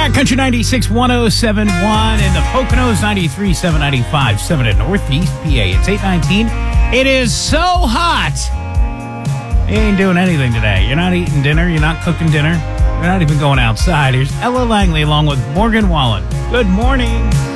Country 96, 1071 in the Poconos, 93.7, 95.7 in Northeast PA. It's 8:19. It is so hot. You ain't doing anything today. You're not eating dinner. You're not cooking dinner. You're not even going outside. Here's Ella Langley along with Morgan Wallen. Good morning.